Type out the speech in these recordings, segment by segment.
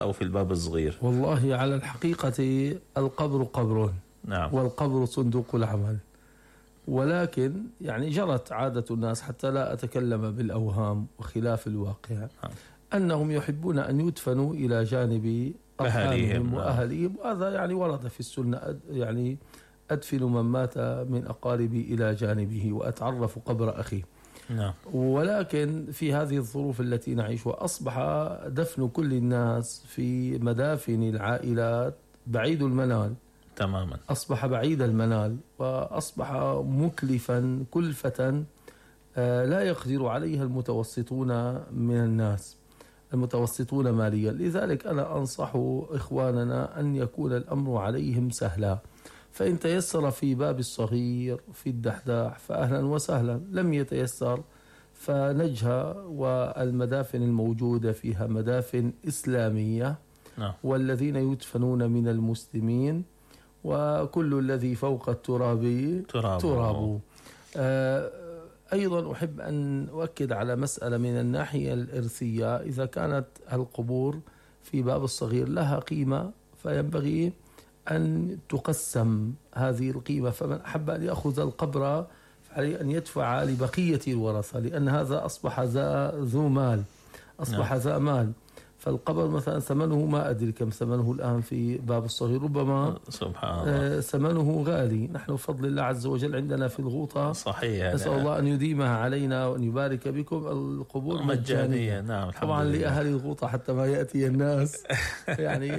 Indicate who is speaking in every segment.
Speaker 1: أو في الباب الصغير؟
Speaker 2: والله على الحقيقة القبر قبر،
Speaker 1: نعم.
Speaker 2: والقبر صندوق العمل. ولكن يعني جرت عادة الناس، حتى لا أتكلم بالأوهام وخلاف الواقع، أنهم يحبون أن يدفنوا إلى جانب أرحامهم وأهليهم، وهذا يعني ورد في السنة، يعني أدفن من مات من أقاربي إلى جانبه وأتعرف قبر أخي.
Speaker 1: نعم.
Speaker 2: ولكن في هذه الظروف التي نعيشها أصبح دفن كل الناس في مدافن العائلات بعيد المنال
Speaker 1: تماما.
Speaker 2: أصبح بعيد المنال، وأصبح مكلفا كلفة لا يقدر عليها المتوسطون من الناس، المتوسطون ماليا. لذلك أنا أنصح إخواننا أن يكون الأمر عليهم سهلا، فإن تيسر في باب الصغير في الدحداح فأهلا وسهلا، لم يتيسر فنجهة، والمدافن الموجودة فيها مدافن إسلامية، والذين يدفنون من المسلمين، وكل الذي فوق التراب تراب. أيضا أحب أن أؤكد على مسألة من الناحية الإرثية. إذا كانت القبور في باب الصغير لها قيمة فينبغي أن تقسم هذه القيمة، فمن أحب أن يأخذ القبر فعليه أن يدفع لبقية الورثة، لأن هذا أصبح ذو مال، أصبح ذا مال. فالقبر مثلا ثمنه ما أدري كم ثمنه الآن في باب الصغير، ربما
Speaker 1: سبحان الله
Speaker 2: ثمنه غالي. نحن بفضل الله عز وجل عندنا في الغوطة
Speaker 1: صحيح،
Speaker 2: نسأل الله أن يديمها علينا وأن يبارك بكم، القبور مجانية.
Speaker 1: نعم.
Speaker 2: طبعا لأهل الغوطة حتى ما يأتي الناس يعني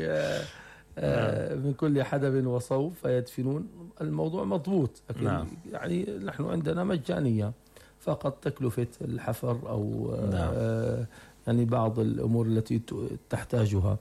Speaker 2: من كل حدب وصوب فيدفنون، الموضوع مضبوط. لكن
Speaker 1: نعم.
Speaker 2: يعني نحن عندنا مجانية، فقط تكلفة الحفر أو يعني بعض الأمور التي تحتاجها.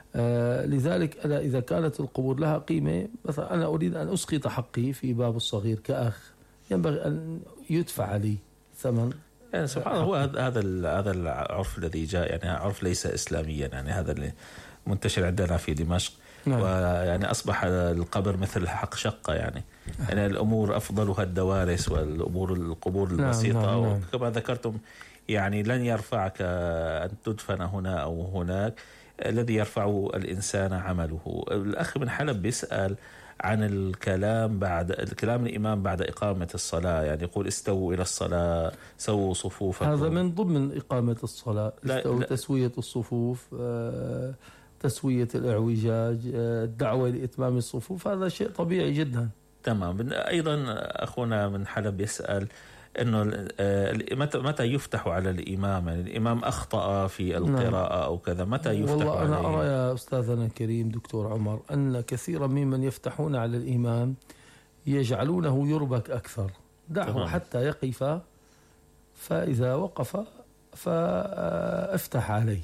Speaker 2: لذلك أنا إذا كانت القبور لها قيمة، مثلا أنا أريد أن أسقط حقي في باب الصغير كأخ، ينبغي أن يدفع لي ثمن.
Speaker 1: يعني سبحان الله، هو هذا العرف الذي جاء، يعني عرف ليس إسلاميا، يعني هذا اللي منتشر عندنا في دمشق.
Speaker 2: نعم.
Speaker 1: ويعني أصبح القبر مثل حق شقة، يعني الأمور أفضلها الدوارس والأمور القبور البسيطة.
Speaker 2: نعم.
Speaker 1: وكما ذكرتم يعني لن يرفعك أن تدفن هنا أو هناك، الذي يرفعه الإنسان عمله. الأخ من حلب بيسأل عن الكلام الإمام بعد إقامة الصلاة، يعني يقول استووا إلى الصلاة، سووا صفوفكم.
Speaker 2: هذا من ضمن إقامة الصلاة، استووا، تسوية الصفوف، تسوية الإعوجاج، الدعوة لإتمام الصفوف، هذا شيء طبيعي جدا.
Speaker 1: تمام. أيضا أخونا من حلب يسأل إنه متى يفتح على الإمام؟ يعني الإمام أخطأ في القراءة أو كذا، متى يفتح
Speaker 2: والله
Speaker 1: عليه؟
Speaker 2: أنا أرى يا أستاذنا الكريم دكتور عمر أن كثيرا ممن يفتحون على الإمام يجعلونه يربك أكثر. دعه حتى يقف، فإذا وقف فافتح عليه.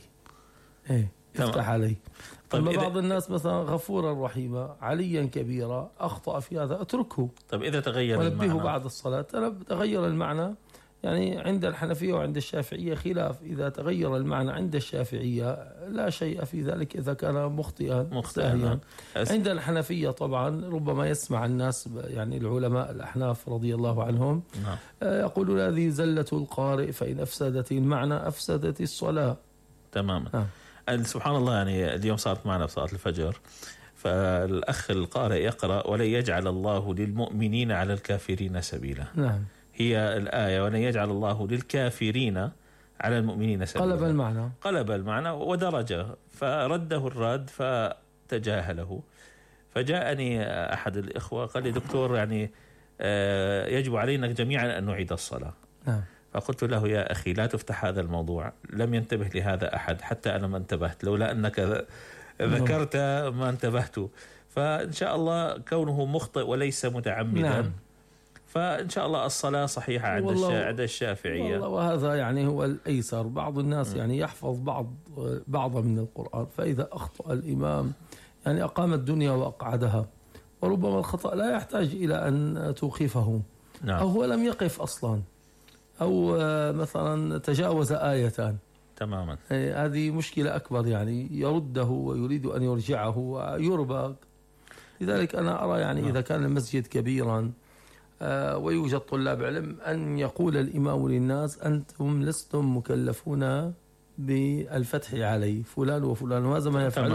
Speaker 2: افتح عليه. طيب بعض الناس مثلا غفورا رحيما عليا كبيرا أخطأ في هذا، أتركه.
Speaker 1: طيب إذا تغير المعنى
Speaker 2: بعد الصلاة، تغير المعنى. يعني عند الحنفية وعند الشافعية خلاف، إذا تغير المعنى عند الشافعية لا شيء في ذلك إذا كان مخطئا ساهيا. عند الحنفية طبعا ربما يسمع الناس، يعني العلماء الأحناف رضي الله عنهم يقولون هذه زلة القارئ، فإن أفسدت المعنى أفسدت الصلاة.
Speaker 1: تماما. سبحان الله، يعني اليوم صارت معنا بصلاة الفجر، فالأخ القارئ يقرأ ولن يجعل الله للمؤمنين على الكافرين سبيلا.
Speaker 2: نعم.
Speaker 1: هي الآية ولن يجعل الله للكافرين على المؤمنين سبيلا. قلب المعنى ودرجة، فرده الرد فتجاهله. فجاءني أحد الإخوة قال لي دكتور، يعني يجب علينا جميعا أن نعيد الصلاة.
Speaker 2: نعم.
Speaker 1: فقلت له يا أخي لا تفتح هذا الموضوع، لم ينتبه لهذا أحد، حتى أنا ما انتبهت، لولا أنك ذكرت ما انتبهت. فإن شاء الله كونه مخطئ وليس متعمدا،
Speaker 2: نعم.
Speaker 1: فإن شاء الله الصلاة صحيحة عند الشافعية.
Speaker 2: والله وهذا يعني هو الأيسر. بعض الناس يعني يحفظ بعض من القرآن، فإذا أخطأ الإمام يعني أقام الدنيا وأقعدها، وربما الخطأ لا يحتاج إلى أن توقفه.
Speaker 1: نعم.
Speaker 2: أو هو لم يقف أصلا، أو مثلا تجاوز آيتان.
Speaker 1: تماما.
Speaker 2: هذه مشكلة أكبر، يعني يرده ويريد أن يرجعه ويربك. لذلك أنا أرى يعني إذا كان المسجد كبيرا ويوجد طلاب علم، أن يقول الإمام للناس أنتم لستم مكلفون بالفتح عليه، فلان وفلان، وهذا ما يفعل